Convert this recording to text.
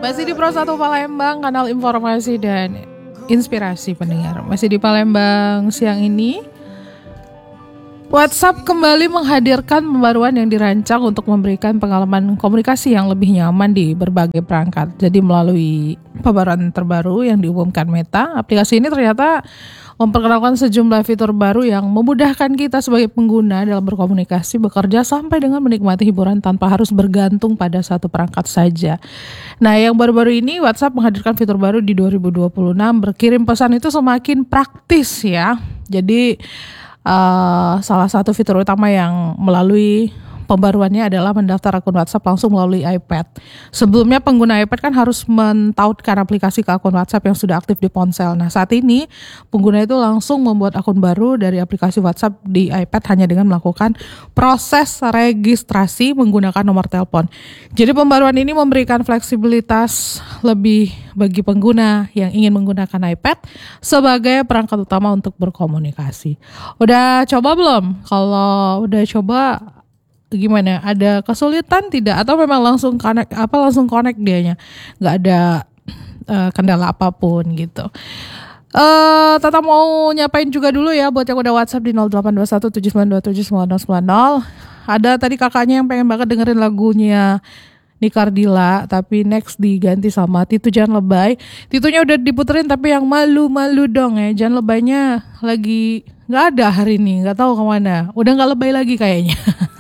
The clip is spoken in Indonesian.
Masih di Pro 1 Palembang, kanal informasi dan inspirasi pendengar. Masih di Palembang siang ini, WhatsApp kembali menghadirkan pembaruan yang dirancang untuk memberikan pengalaman komunikasi yang lebih nyaman di berbagai perangkat. Jadi melalui pembaruan terbaru yang diumumkan Meta, aplikasi ini ternyata memperkenalkan sejumlah fitur baru yang memudahkan kita sebagai pengguna dalam berkomunikasi, bekerja, sampai dengan menikmati hiburan tanpa harus bergantung pada satu perangkat saja. Nah, yang baru-baru ini WhatsApp menghadirkan fitur baru di 2026, berkirim pesan itu semakin praktis ya. Jadi salah satu fitur utama yang melalui pembaruannya adalah mendaftar akun WhatsApp langsung melalui iPad. Sebelumnya pengguna iPad kan harus mentautkan aplikasi ke akun WhatsApp yang sudah aktif di ponsel. Nah, saat ini pengguna itu langsung membuat akun baru dari aplikasi WhatsApp di iPad hanya dengan melakukan proses registrasi menggunakan nomor telepon. Jadi pembaruan ini memberikan fleksibilitas lebih bagi pengguna yang ingin menggunakan iPad sebagai perangkat utama untuk berkomunikasi. Udah coba belum? Kalau udah coba, gimana? Ada kesulitan tidak? Atau memang langsung connect dianya? Nggak ada kendala apapun gitu. Tata mau nyapain juga dulu ya buat yang udah WhatsApp di 082179279090. Ada tadi kakaknya yang pengen banget dengerin lagunya Nikardila, tapi next diganti sama Titu Jangan Lebay. Titunya udah diputerin tapi yang malu-malu dong ya. Jangan Lebaynya lagi nggak ada hari ini, nggak tahu kemana. Udah nggak lebay lagi kayaknya.